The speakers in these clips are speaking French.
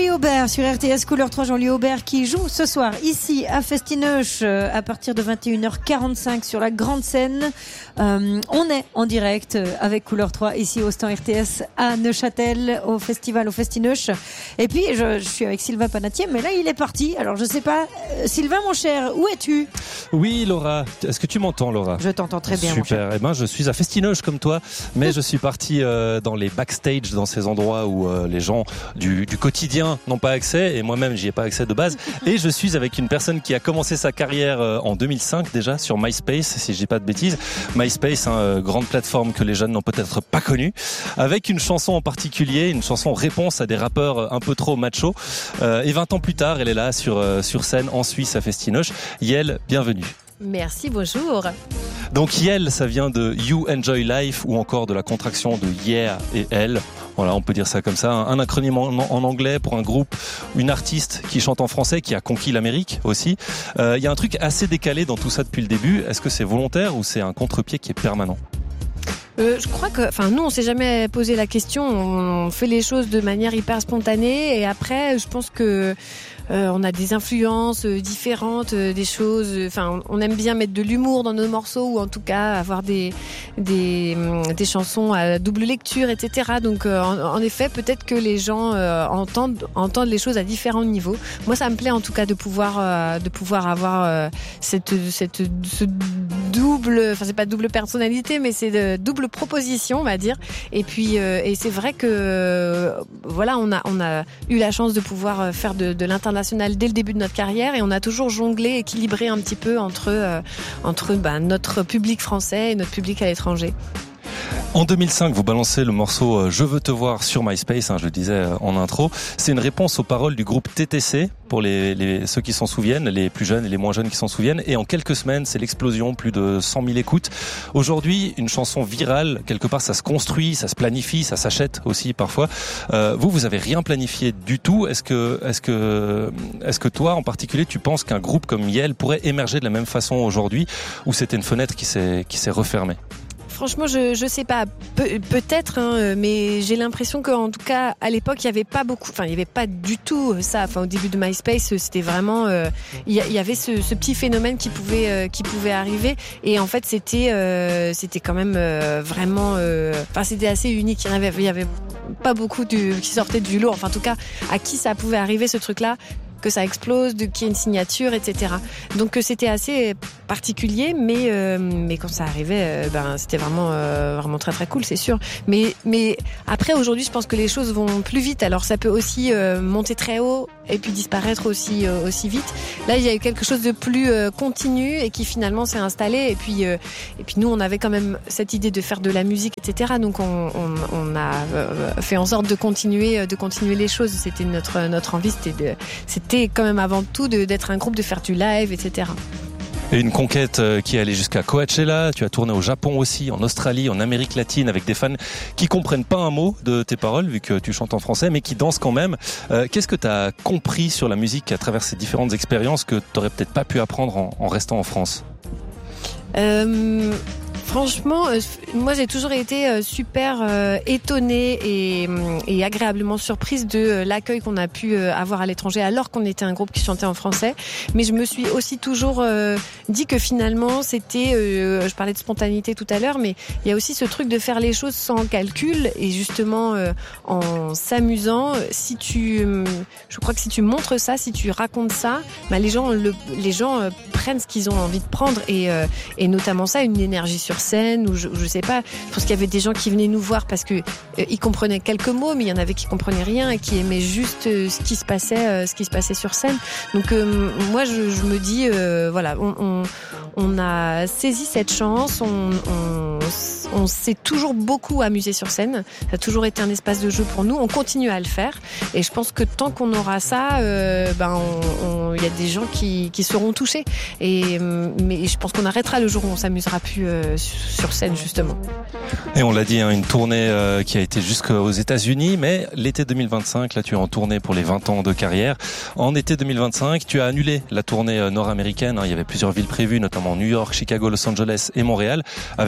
Jean-Louis Aubert sur RTS Couleur 3. Jean-Louis Aubert qui joue ce soir ici à Festinoche à partir de 21h45 sur la grande scène. On est en direct avec Couleur 3 ici au stand RTS à Neuchâtel au festival au Festinoche. Et puis je suis avec Sylvain Panatier, mais là il est parti. Alors je sais pas, Sylvain mon cher, où es-tu? Oui Laura, est-ce que tu m'entends Laura? Je t'entends très bien. Super. Eh ben je suis à Festinoche comme toi, mais je suis parti dans les backstage, dans ces endroits où les gens du quotidien n'ont pas accès, et moi-même j'y ai pas accès de base. Et je suis avec une personne qui a commencé sa carrière en 2005 déjà sur MySpace, si je dis pas de bêtises. MySpace, grande plateforme que les jeunes n'ont peut-être pas connue, avec une chanson en particulier, une chanson réponse à des rappeurs un peu trop macho. Et 20 ans plus tard, elle est là sur scène en Suisse à Festinoche. Yael, bienvenue. Merci, bonjour. Donc Yael, ça vient de You Enjoy Life ou encore de la contraction de Yeah et Elle. Voilà, on peut dire ça comme ça. Un acronyme en anglais pour un groupe, une artiste qui chante en français, qui a conquis l'Amérique aussi. Il y a un truc assez décalé dans tout ça depuis le début. Est-ce que c'est volontaire ou c'est un contre-pied qui est permanent ? Je crois que, nous, on s'est jamais posé la question. On fait les choses de manière hyper spontanée, et après, je pense que on a des influences différentes, des choses. Enfin, on aime bien mettre de l'humour dans nos morceaux, ou en tout cas avoir des chansons à double lecture, etc. Donc, en effet, peut-être que les gens entendent les choses à différents niveaux. Moi, ça me plaît en tout cas de pouvoir avoir ce double. Enfin, c'est pas double personnalité, mais c'est de double proposition, on va dire. Et puis, et c'est vrai que voilà, on a eu la chance de pouvoir faire de l'international dès le début de notre carrière, et on a toujours jonglé, équilibré un petit peu entre notre public français et notre public à l'étranger. En 2005, vous balancez le morceau Je veux te voir sur MySpace, je le disais en intro. C'est une réponse aux paroles du groupe TTC, pour ceux qui s'en souviennent, les plus jeunes et les moins jeunes qui s'en souviennent. Et en quelques semaines, c'est l'explosion, plus de 100 000 écoutes. Aujourd'hui, une chanson virale, quelque part, ça se construit, ça se planifie, ça s'achète aussi parfois. Vous avez rien planifié du tout. Est-ce que toi, en particulier, tu penses qu'un groupe comme Yael pourrait émerger de la même façon aujourd'hui, ou c'était une fenêtre qui s'est refermée? Franchement, je sais pas. Peut-être, mais j'ai l'impression qu'en tout cas, à l'époque, il y avait pas beaucoup. Enfin, il y avait pas du tout ça. Enfin, au début de MySpace, c'était vraiment. Il y avait ce petit phénomène qui pouvait arriver. Et en fait, c'était quand même vraiment. Enfin, c'était assez unique. Il y avait pas beaucoup qui sortaient du lot. Enfin, en tout cas, à qui ça pouvait arriver ce truc-là, que ça explose, qu'il y ait une signature, etc. Donc c'était assez particulier, mais quand ça arrivait, c'était vraiment très très cool, c'est sûr. Mais après, aujourd'hui, je pense que les choses vont plus vite. Alors ça peut aussi monter très haut et puis disparaître aussi vite. Là, il y a eu quelque chose de plus continu et qui finalement s'est installé. Et puis nous, on avait quand même cette idée de faire de la musique, etc. Donc on a fait en sorte de continuer les choses. C'était notre envie, c'était quand même avant tout d'être un groupe, de faire du live, etc. Et une conquête qui est allée jusqu'à Coachella. Tu as tourné au Japon aussi, en Australie, en Amérique latine, avec des fans qui comprennent pas un mot de tes paroles, vu que tu chantes en français, mais qui dansent quand même. Qu'est-ce que tu as compris sur la musique à travers ces différentes expériences que tu n'aurais peut-être pas pu apprendre en restant en France? Franchement, moi j'ai toujours été super étonnée et agréablement surprise de l'accueil qu'on a pu avoir à l'étranger, alors qu'on était un groupe qui chantait en français. Mais je me suis aussi toujours dit que finalement c'était, je parlais de spontanéité tout à l'heure, mais il y a aussi ce truc de faire les choses sans calcul et justement en s'amusant. Je crois que si tu montres ça, si tu racontes ça, les gens prennent ce qu'ils ont envie de prendre, et notamment ça, une énergie sur scène, ou je sais pas. Je pense qu'il y avait des gens qui venaient nous voir parce que ils comprenaient quelques mots, mais il y en avait qui comprenaient rien et qui aimaient juste ce qui se passait sur scène. Donc moi je me dis voilà, on a saisi cette chance, on s'est toujours beaucoup amusé sur scène. Ça a toujours été un espace de jeu pour nous. On continue à le faire, et je pense que tant qu'on aura ça, il y a des gens qui seront touchés. Mais je pense qu'on arrêtera le jour où on s'amusera plus sur scène, justement. Et on l'a dit, une tournée qui a été jusqu'aux États-Unis, mais l'été 2025, là tu es en tournée pour les 20 ans de carrière. En été 2025, tu as annulé la tournée nord-américaine. Il y avait plusieurs villes prévues, notamment New York, Chicago, Los Angeles et Montréal. Avec cette raison,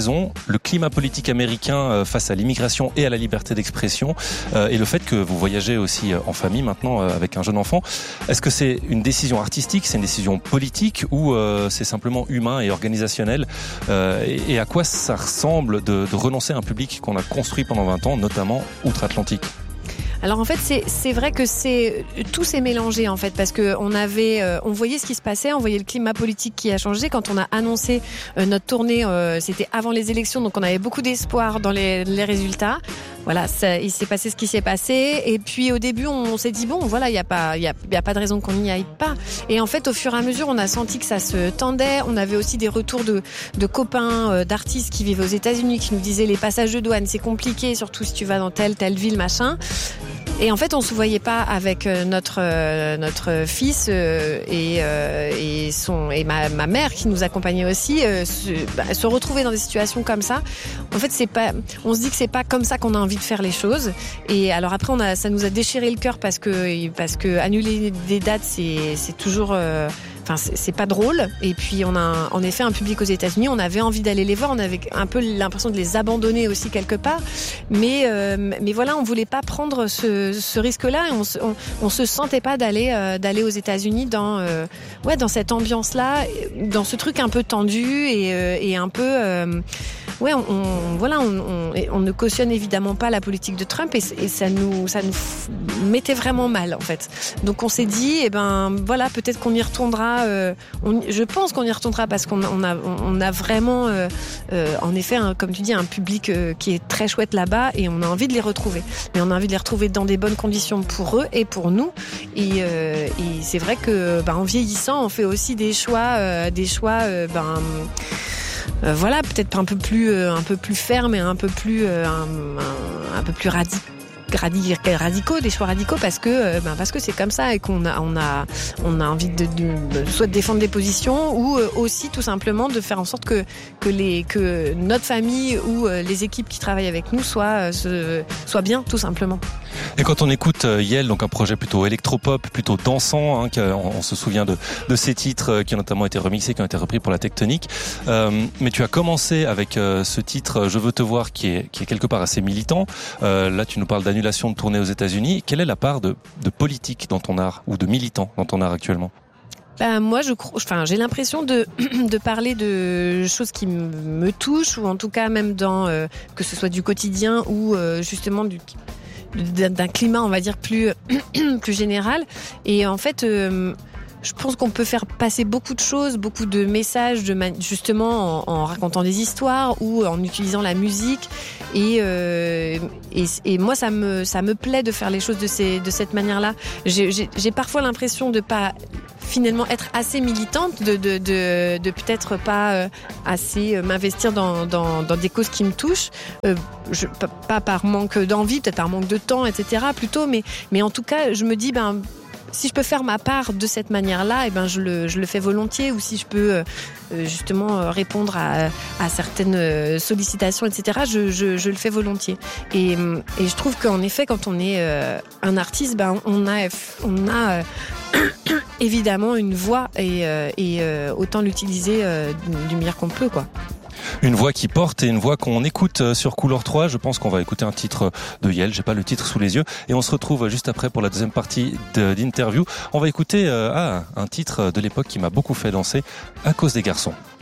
raison, le climat politique américain face à l'immigration et à la liberté d'expression, et le fait que vous voyagez aussi en famille maintenant avec un jeune enfant. Est-ce que c'est une décision artistique, c'est une décision politique ou c'est simplement humain et organisationnel, et à quoi ça ressemble de renoncer à un public qu'on a construit pendant 20 ans, notamment outre-Atlantique? Alors en fait c'est vrai que tout s'est mélangé en fait, parce que on voyait ce qui se passait, on voyait le climat politique qui a changé quand on a annoncé notre tournée. C'était avant les élections, donc on avait beaucoup d'espoir dans les résultats. Voilà, il s'est passé ce qui s'est passé. Et puis au début, on s'est dit bon, voilà, il y a pas de raison qu'on n'y aille pas. Et en fait, au fur et à mesure, on a senti que ça se tendait. On avait aussi des retours de copains, d'artistes qui vivent aux États-Unis, qui nous disaient les passages de douane, c'est compliqué, surtout si tu vas dans telle ville, machin. Et en fait, on se voyait pas avec notre fils et ma mère qui nous accompagnait aussi se retrouver dans des situations comme ça. En fait, on se dit que c'est pas comme ça qu'on a envie de faire les choses. Et alors après, ça nous a déchiré le cœur parce que annuler des dates, c'est toujours c'est pas drôle. Et puis on a en effet un public aux États-Unis. On avait envie d'aller les voir. On avait un peu l'impression de les abandonner aussi quelque part. Mais voilà, on voulait pas prendre ce risque-là. Et on se sentait pas d'aller aux États-Unis dans cette ambiance-là, dans ce truc un peu tendu et un peu. On ne cautionne évidemment pas la politique de Trump et ça nous mettait vraiment mal en fait. Donc on s'est dit peut-être qu'on y retournera. Je pense qu'on y retournera parce qu'on a vraiment en effet comme tu dis un public qui est très chouette là-bas et on a envie de les retrouver. Mais on a envie de les retrouver dans des bonnes conditions pour eux et pour nous. Et c'est vrai que en vieillissant, on fait aussi des choix. Peut-être un peu plus ferme et un peu plus radicaux, des choix radicaux parce que c'est comme ça et qu'on a envie de soit de défendre des positions ou aussi tout simplement de faire en sorte que notre famille ou les équipes qui travaillent avec nous soient bien tout simplement. Et quand on écoute Yel, donc un projet plutôt électropop, plutôt dansant, on se souvient de ces titres qui ont notamment été remixés, qui ont été repris pour la Tectonique. Mais tu as commencé avec ce titre Je veux te voir qui est quelque part assez militant. Là, tu nous parles d'annulation de tournée aux États-Unis. Quelle est la part de politique dans ton art ou de militant dans ton art actuellement? Moi, j'ai l'impression de parler de choses qui me touchent ou en tout cas même dans que ce soit du quotidien ou justement d'un climat, on va dire, plus général. Et en fait, je pense qu'on peut faire passer beaucoup de choses, beaucoup de messages, justement en racontant des histoires ou en utilisant la musique. Et moi, ça me plaît de faire les choses de cette manière-là. J'ai parfois l'impression de pas finalement être assez militante, de peut-être pas assez m'investir dans des causes qui me touchent, pas par manque d'envie, peut-être par manque de temps, etc. plutôt, mais en tout cas, je me dis si je peux faire ma part de cette manière-là, je le fais volontiers. Ou si je peux justement répondre à certaines sollicitations, etc. Je le fais volontiers. Et je trouve qu'en effet, quand on est un artiste, on a évidemment une voix et autant l'utiliser du meilleur qu'on peut, quoi. Une voix qui porte et une voix qu'on écoute sur Couleur 3. Je pense qu'on va écouter un titre de Yel. J'ai pas le titre sous les yeux. Et on se retrouve juste après pour la deuxième partie d'interview. On va écouter un titre de l'époque qui m'a beaucoup fait danser, À cause des garçons.